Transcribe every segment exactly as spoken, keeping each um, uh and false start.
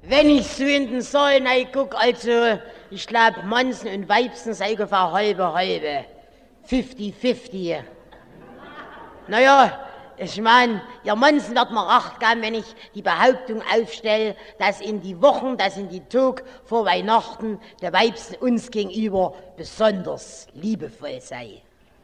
Wenn ich so in den Saal guck, also, ich glaub, Mansen und Weibsen sei ungefähr halbe, halbe. fünfzig fünfzig. Naja, ich mein, ihr Mansen wird mir Acht geben, wenn ich die Behauptung aufstelle, dass in die Wochen, dass in die Tag vor Weihnachten der Weibsen uns gegenüber besonders liebevoll sei.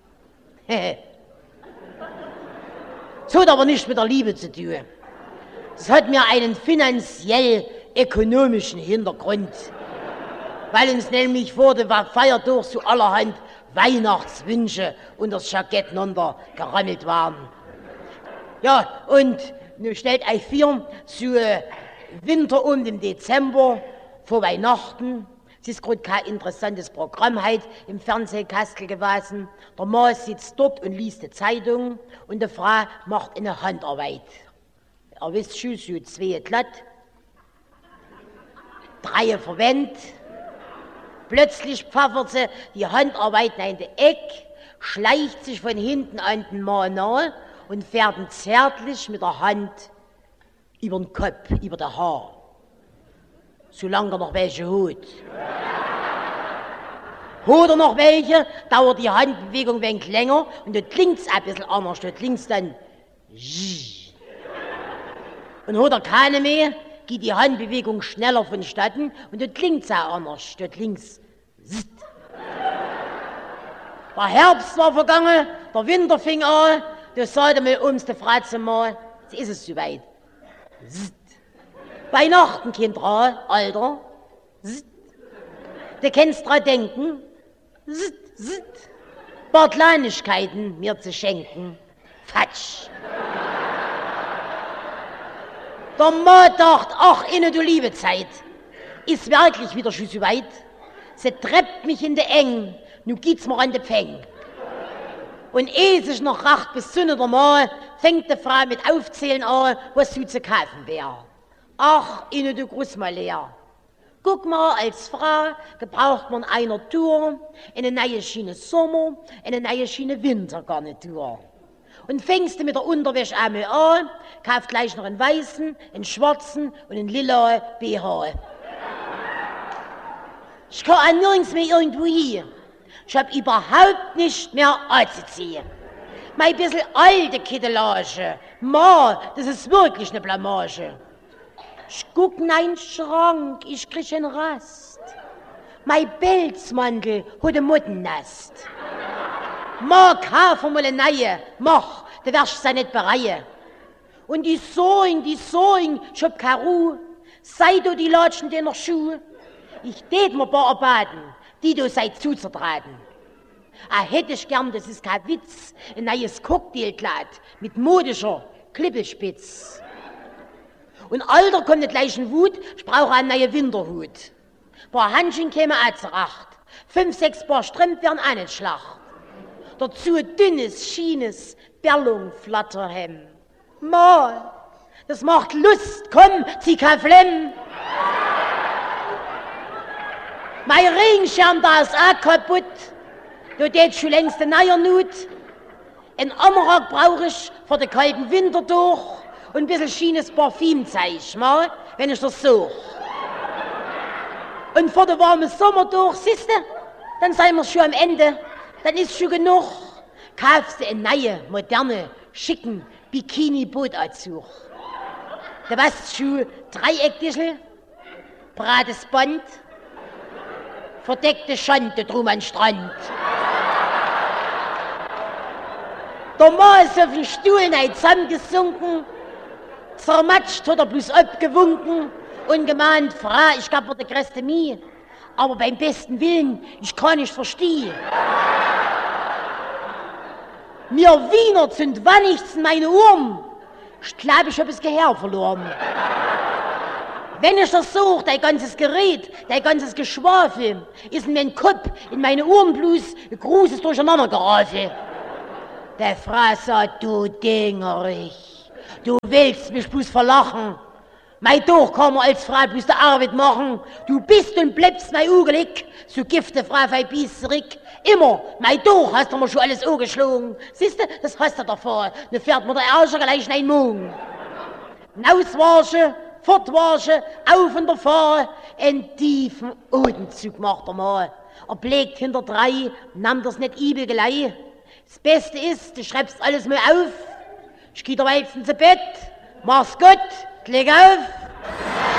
Das hat aber nichts mit der Liebe zu tun. Das hat mir einen finanziell-ökonomischen Hintergrund, weil uns nämlich vor der Feiertag so allerhand Weihnachtswünsche unter das Jackett runter gerammelt waren. Ja, und nun stellt euch vor, so Winter und im Dezember vor Weihnachten, es ist gerade kein interessantes Programm heute im Fernsehkastel gewesen. Der Mann sitzt dort und liest die Zeitung und die Frau macht eine Handarbeit. Er wisst schon, so zwei glatt, drei verwendet. Plötzlich pfaffert sie die Handarbeit in die Eck, schleicht sich von hinten an den Mann nahe und fährt ihn zärtlich mit der Hand über den Kopf, über das Haar. Solange er noch welche hat. Hat er noch welche, dauert die Handbewegung ein wenig länger und dort klingt's ein bisschen anders. Dort klingt's dann Zzz. Und hat er keine mehr, geht die Handbewegung schneller vonstatten und dort klingt's auch anders. Dort klingt's Zzz. Der Herbst war vergangen, der Winter fing an, du sagte mal ums die Fratze mal, jetzt ist es soweit. Zzz. Weihnachten, Kinder, Alter. Zzz. Du kannst dran denken, Zzz, zzz. Paar Kleinigkeiten mir zu schenken. Fatsch. Der Mann dacht, ach, inne du liebe Zeit, ist wirklich wieder schon so weit. Sie treppt mich in de Eng, nun geht's mir an de Pfeng. Und ehe sich noch racht bis Sonne der Mal, fängt die Frau mit Aufzählen an, was so zu kaufen wär. Ach, inne du Großmalär. Guck mal, als Frau gebraucht man einer Tour, eine neue Schiene Sommer, eine neue Schiene Wintergarnitur. Und fängst du mit der Unterwäsche einmal an, kauft gleich noch einen weißen, einen schwarzen und einen lila B H. Ich kann auch nirgends mehr irgendwo hin. Ich hab überhaupt nicht mehr anzuziehen. Mein bisschen alte Kittelage, Ma, das ist wirklich eine Blamage. Ich guck in einen Schrank, ich krieg einen Rast. Mein Pelzmantel hat ein Mottennest. Ma, kauf mal eine neue, mach, du wirst ja nicht bereien. Und die Sohn, die Sohn, ich hab keine Ruhe. Sei du die Latschen deiner Schuhe. Ich tät mir paar erbaten, die du seid zuzertraten. Ah, hätte ich gern, das ist kein Witz, ein neues Cocktailkleid mit modischer Klippelspitz. Und Alter kommt nicht gleich in Wut, ich brauche einen neuen Winterhut. Ein paar Handschen kämen auch zur Acht. Fünf, sechs Paar Strümpfe wären auch nicht Schlacht. Dazu ein dünnes, schienes Berlung-Flatterhemd. Mal, das macht Lust, komm, zieh kein Flemm. Mein Regenschirm da ist auch kaputt. Du tät schon längst eine neue Nut. Ein Anorak brauch ich für den kalten Winter durch. Und ein bisschen schienes Parfüm zeig ich mal, wenn ich das such. Und vor der warmen Sommer durch, siehste, dann seien wir schon am Ende. Dann ist schon genug. Kaufst du einen neue, moderne, schicken Bikini-Bootanzug. Du weißt schon, Dreieckdischel, brates Band, verdeckte Schande drum an Strand. Der Mann ist auf den Stuhl nein zusammengesunken, zermatscht hat er bloß abgewunken und gemeint, Frau, ich gab mir die größte Mie, aber beim besten Willen, ich kann nicht verstehen. Mir Wiener sind wannichts in meine Ohren. Ich glaube, ich hab das Gehör verloren. Wenn ich das suche, dein ganzes Gerät, dein ganzes Geschwafel, ist in meinem Kopf, in meine Ohren bloß ein großes Durcheinandergerate. Der Frau sagt, du Dingerich, du willst mich bloß verlachen. Mein Doch kann man als Frau bloß die Arbeit machen. Du bist und bleibst mein Ugelig, so gifte Frau verbießt zurück. Immer, mein Doch hast du mir schon alles angeschlagen. Siehste, das hast du davor. Dann fährt mir der Arsch gleich in einen Mund. Nauswaschen, fortwaschen, auf und davon, einen tiefen Atemzug macht er mal. Er blickt hinter drei, nahm das nicht übel gleich. Das Beste ist, du schreibst alles mal auf. Ich geh der Weibchen zu Bett, mach's gut, leg auf.